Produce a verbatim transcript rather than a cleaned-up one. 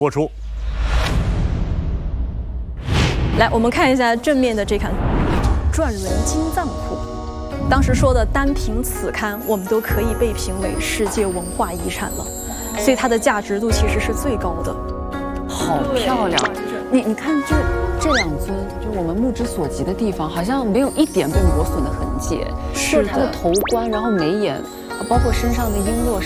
播出。 来，我们看一下正面的这刊转轮金藏库。当时说的单凭此刊，我们都可以被评为世界文化遗产了，所以它的价值度其实是最高的。 好漂亮！你你看这这两尊，就我们目之所及的地方，好像没有一点被磨损的痕迹。 是它的头冠，然后眉眼，包括身上的璎珞。